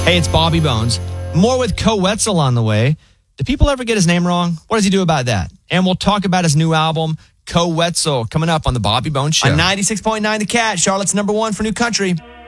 Hey, it's Bobby Bones. More with Koe Wetzel on the way. Do people ever get his name wrong? What does he do about that? And we'll talk about his new album, Koe Wetzel, coming up on the Bobby Bones Show. On 96.9 The Cat, Charlotte's #1 for new country.